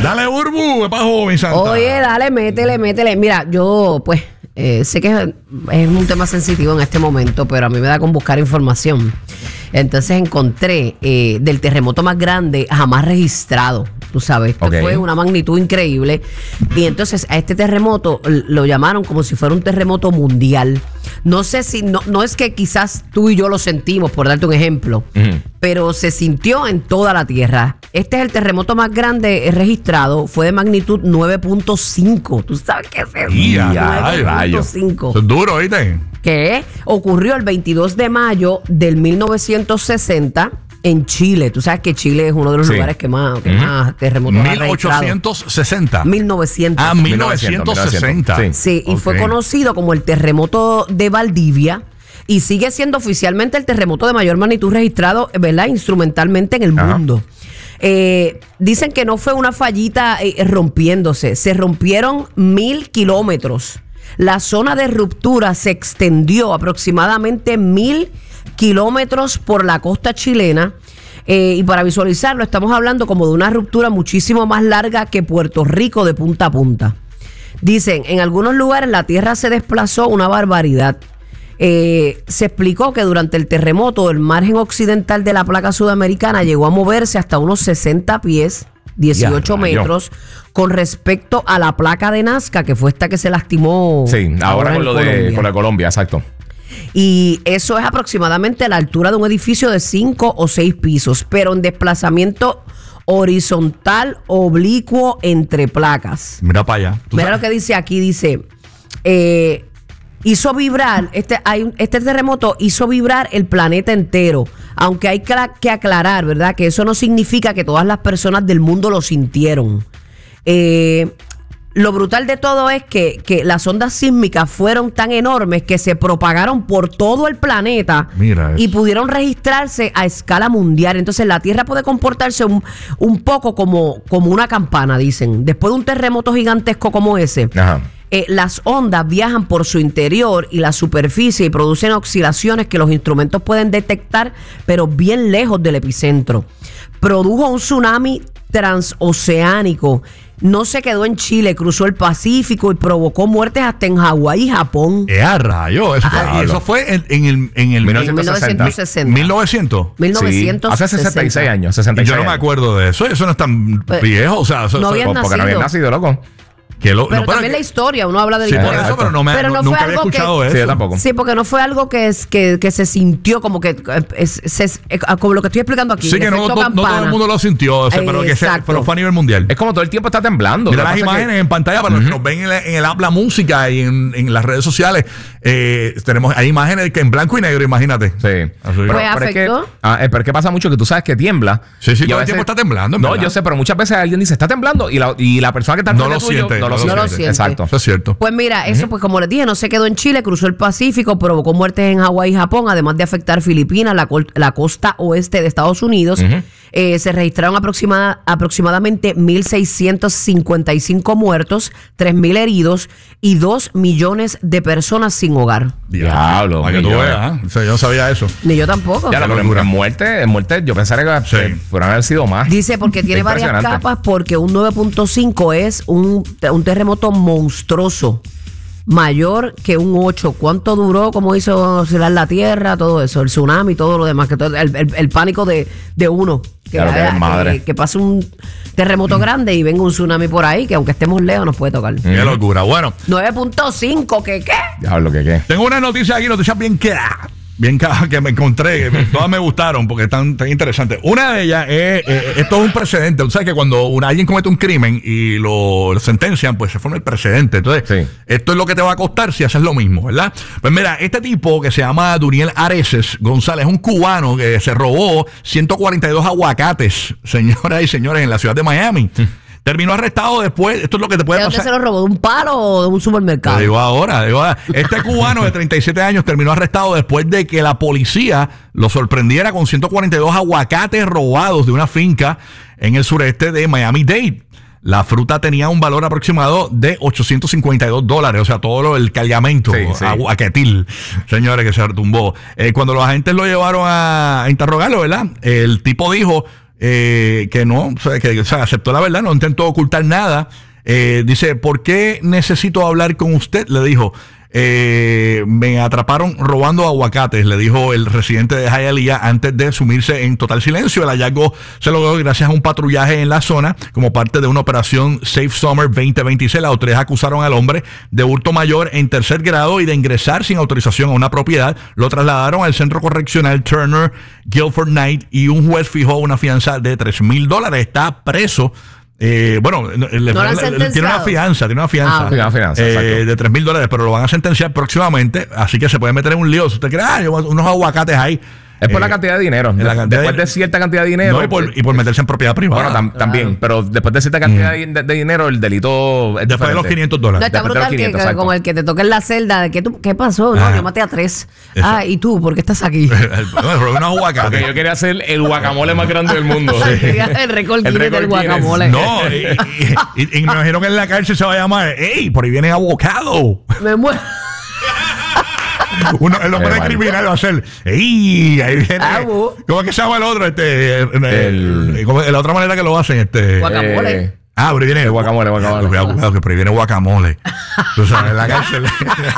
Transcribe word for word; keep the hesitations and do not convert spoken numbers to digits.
Dale, Burbu, pa' joven, Santa. Oye, dale, métele, métele. Mira, yo, pues, eh, sé que es, es un tema sensitivo en este momento, pero a mí me da con buscar información. Entonces encontré eh, del terremoto más grande jamás registrado. Tú sabes, esto okay. fue una magnitud increíble. Y entonces a este terremoto lo llamaron como si fuera un terremoto mundial. No sé si, no, no es que quizás tú y yo lo sentimos, por darte un ejemplo, uh-huh. pero se sintió en toda la Tierra. Este es el terremoto más grande registrado, fue de magnitud nueve punto cinco. ¿Tú sabes qué es eso? nueve punto cinco. Eso es duro, ¿viste? Que ocurrió el veintidós de mayo del mil novecientos sesenta en Chile. Tú sabes que Chile es uno de los sí. lugares que más, que uh-huh. más terremotos mil ochocientos sesenta. mil novecientos. Ah, mil novecientos sesenta. Sí, sí y okay. fue conocido como el terremoto de Valdivia. Y sigue siendo oficialmente el terremoto de mayor magnitud registrado, ¿verdad? Instrumentalmente en el uh-huh. mundo. Eh, dicen que no fue una fallita eh, rompiéndose. Se rompieron mil kilómetros. La zona de ruptura se extendió aproximadamente mil kilómetros por la costa chilena. Eh, y para visualizarlo, estamos hablando como de una ruptura muchísimo más larga que Puerto Rico de punta a punta. Dicen, en algunos lugares la tierra se desplazó una barbaridad. Eh, se explicó que durante el terremoto el margen occidental de la placa sudamericana llegó a moverse hasta unos sesenta pies, dieciocho metros, con respecto a la placa de Nazca, que fue esta que se lastimó. Sí, ahora, ahora con lo Colombia. de con la Colombia, exacto. Y eso es aproximadamente la altura de un edificio de cinco o seis pisos, pero en desplazamiento horizontal oblicuo entre placas. Mira para allá. Mira sabes? Lo que dice aquí, dice, eh, hizo vibrar, este, hay, este terremoto hizo vibrar el planeta entero, aunque hay que aclarar, ¿verdad? Que eso no significa que todas las personas del mundo lo sintieron. Eh... Lo brutal de todo es que, que las ondas sísmicas fueron tan enormes que se propagaron por todo el planeta. Mira y pudieron registrarse a escala mundial. Entonces la Tierra puede comportarse un, un poco como, como una campana, dicen. Después de un terremoto gigantesco como ese, Ajá. Eh, las ondas viajan por su interior y la superficie y producen oscilaciones que los instrumentos pueden detectar, pero bien lejos del epicentro. Produjo un tsunami transoceánico. No se quedó en Chile, cruzó el Pacífico y provocó muertes hasta en Hawái y Japón. ¡Eh, rayo! Eso, ah, y eso fue en, en el, en el mil novecientos sesenta. ¿mil novecientos? mil novecientos sesenta. Sí, hace sesenta y seis años. sesenta y seis y yo no me acuerdo de eso. Eso no es tan pues, viejo. O sea, eso, no habían porque nacido. no habían nacido, loco. Que lo, pero no, también que, la historia, uno habla de la sí, historia. Por eso, pero no me, pero no no, nunca había escuchado que, eso. Sí, yo tampoco. Sí, porque no fue algo que, es, que, que se sintió como que es, es, es, como lo que estoy explicando aquí. Sí, que no, no, no todo el mundo lo sintió, o sea, pero, que se, pero fue a nivel mundial. Es como todo el tiempo está temblando. Mira las imágenes que... en pantalla para uh-huh. los que nos ven en, la, en el app La Música y en, en las redes sociales. Eh, tenemos hay imágenes que en blanco y negro, imagínate. Sí. Así. Pero, pues pero, es que, ah, pero es que pasa mucho que tú sabes que tiembla. Sí, sí, todo el tiempo está temblando. No, yo sé, pero muchas veces alguien dice, está temblando y la, y la persona que está no lo siente. No lo siente. Exacto. Eso es cierto. Pues mira, eso uh-huh. pues como les dije, no se quedó en Chile, cruzó el Pacífico, provocó muertes en Hawái y Japón, además de afectar Filipinas, la, la costa oeste de Estados Unidos. Uh-huh. Eh, se registraron aproximada, aproximadamente mil seiscientos cincuenta y cinco muertos, tres mil heridos y dos millones de personas sin hogar. Diablo. Para que tú veas, ¿eh? O sea, yo no sabía eso. Ni yo tampoco. Ya, pero en muerte, en muerte, yo pensaría que sí. fueran haber sido más. Dice, porque tiene varias capas, porque un nueve punto cinco es un, un terremoto monstruoso. Mayor que un ocho. ¿Cuánto duró? ¿Cómo hizo oscilar la tierra? Todo eso, el tsunami, todo lo demás, que todo, el, el, el pánico de, de uno. Que, claro que, madre. que, que pase un terremoto mm. grande y venga un tsunami por ahí, que aunque estemos lejos nos puede tocar. Qué mm. locura. Bueno. nueve punto cinco, ¿qué qué? Diablo, ¿qué qué? Tengo una noticia aquí, noticias bien que... Bien que me encontré, que todas me gustaron porque están tan interesantes. Una de ellas es, eh, esto es un precedente. O sea, que cuando una, alguien comete un crimen y lo, lo sentencian, pues se forma el precedente. Entonces, sí. esto es lo que te va a costar si haces lo mismo, ¿verdad? Pues mira, este tipo que se llama Duriel Areces González, es un cubano que se robó ciento cuarenta y dos aguacates, señoras y señores, en la ciudad de Miami. Terminó arrestado después. Esto es lo que te puede ¿De pasar. dónde se lo robó? ¿De un palo o de un supermercado? Te digo ahora, digo ahora. Este cubano de treinta y siete años terminó arrestado después de que la policía lo sorprendiera con ciento cuarenta y dos aguacates robados de una finca en el sureste de Miami-Dade. La fruta tenía un valor aproximado de ochocientos cincuenta y dos dólares, o sea, todo lo, el cargamento, sí, sí. aguaquetil, señores, que se retumbó. Eh, cuando los agentes lo llevaron a, a interrogarlo, ¿verdad? El tipo dijo, eh, que no, o sea, que o sea, aceptó la verdad, no intentó ocultar nada. Eh, dice, ¿por qué necesito hablar con usted? Le dijo. Eh, me atraparon robando aguacates, le dijo el residente de Hialeah antes de sumirse en total silencio. El hallazgo se logró gracias a un patrullaje en la zona como parte de una operación Safe Summer veinte veintiséis. Las autoridades acusaron al hombre de hurto mayor en tercer grado y de ingresar sin autorización a una propiedad. Lo trasladaron al centro correccional Turner Guilford Knight y un juez fijó una fianza de tres mil dólares. Está preso. Eh, bueno, le, ¿No le, le, tiene una fianza, tiene una fianza, Ah, una fianza eh, de tres mil dólares, pero lo van a sentenciar próximamente, así que se puede meter en un lío. Si usted cree, ah, yo, unos aguacates ahí. Es por eh, la cantidad de dinero. la De- cantidad después de- de cierta cantidad de dinero. No, y, por, y por meterse en propiedad privada. Bueno, tam- también, pero después de cierta cantidad de, de dinero, el delito es Después de los diferente. quinientos No, dólares. está Después de los brutal que, quinientos, que exacto. como el que te toque en la celda. De que tú, ¿qué pasó? No, Ah. yo maté a tres. Eso. Ah, ¿y tú? ¿Por qué estás aquí? Bueno, robé unos aguacates. Porque yo quería hacer el guacamole más grande del mundo. Quería el récord El Guinness récord del Guinness. guacamole. No, y, y- y- y me imagino que en la cárcel se va a llamar, ¡ey! Por ahí viene abocado. Me muero. Uno, el hombre Eh, vale. criminal va a ser, ¡ey! Ahí viene. Ah, bu. ¿Cómo es que se llama el otro? Este, el, El- ¿cómo es? La otra manera que lo hacen, este. Guacamole. Eh, Ah, pero ahí viene. El guacamole, guacamole. Cuidado, cuidado, que por ahí viene guacamole. Tú sabes, en la cárcel.